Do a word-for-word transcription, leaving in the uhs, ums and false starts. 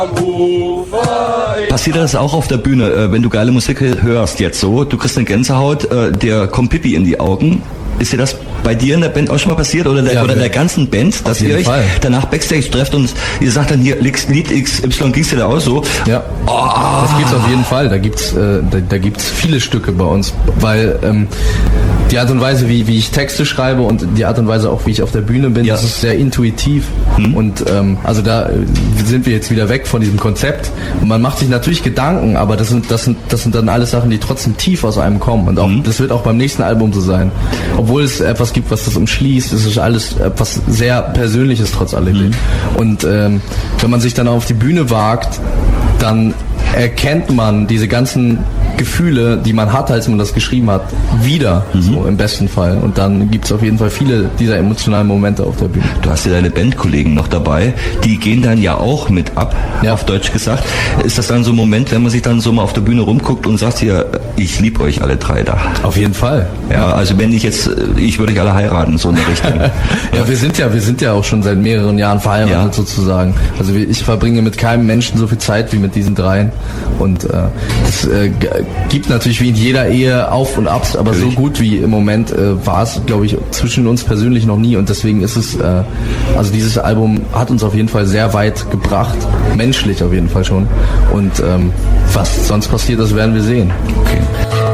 Passiert das auch auf der Bühne, äh, wenn du geile Musik hörst jetzt so, du kriegst eine Gänsehaut, äh, dir kommt Pipi in die Augen? Ist dir das bei dir in der Band auch schon mal passiert oder der, ja, oder der ganzen Band, dass ihr euch Fall. danach Backstage trefft und ihr sagt dann hier, Lied X Y, ging's dir da auch so? Ja, oh. Das gibt's auf jeden Fall. Da gibt's, äh, da, da gibt's viele Stücke bei uns, weil ähm, die Art und Weise, wie, wie ich Texte schreibe und die Art und Weise auch, wie ich auf der Bühne bin, ja. Das ist sehr intuitiv. Hm. Und ähm, also da äh, sind wir jetzt wieder weg von diesem Konzept. Und man macht sich natürlich Gedanken, aber das sind, das sind, das sind dann alles Sachen, die trotzdem tief aus einem kommen. Und auch, hm. das wird auch beim nächsten Album so sein. Obwohl es etwas gibt, was das umschließt, es ist alles etwas sehr Persönliches trotz alledem. Mhm. Und ähm, wenn man sich dann auf die Bühne wagt, dann erkennt man diese ganzen Gefühle, die man hat, als man das geschrieben hat, wieder, mhm. so im besten Fall. Und dann gibt es auf jeden Fall viele dieser emotionalen Momente auf der Bühne. Du hast ja deine Bandkollegen noch dabei, die gehen dann ja auch mit ab, ja. auf Deutsch gesagt. Ist das dann so ein Moment, wenn man sich dann so mal auf der Bühne rumguckt und sagt hier, ich liebe euch alle drei da? Auf jeden Fall. Ja, also wenn ich jetzt, ich würde euch alle heiraten, so in der Richtung. Ja, wir sind ja, wir sind ja auch schon seit mehreren Jahren verheiratet, ja. sozusagen. Also ich verbringe mit keinem Menschen so viel Zeit wie mit diesen dreien. Und äh, das äh, gibt natürlich wie in jeder Ehe Auf und Abs, aber natürlich. So gut wie im Moment äh, war es, glaube ich, zwischen uns persönlich noch nie. Und deswegen ist es, äh, also dieses Album hat uns auf jeden Fall sehr weit gebracht, menschlich auf jeden Fall schon. Und ähm, was sonst passiert, das werden wir sehen. Okay.